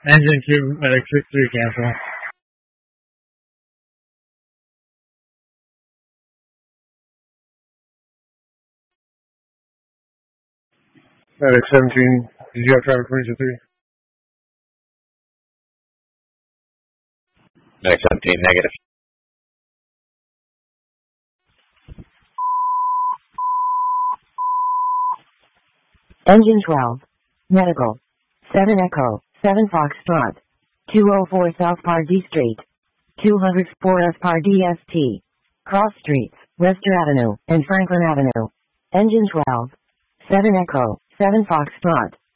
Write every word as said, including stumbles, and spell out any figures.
Engine two, medic six three, cancel. Medic seventeen, did you have traffic range of three? Medic seventeen, negative. Engine twelve. Medical. seven Echo, seven Foxtrot. two oh four South Pardee Street. two oh four S Pardee S T. Cross Streets, Webster Avenue, and Franklin Avenue. Engine twelve. seven Echo, seven Foxtrot.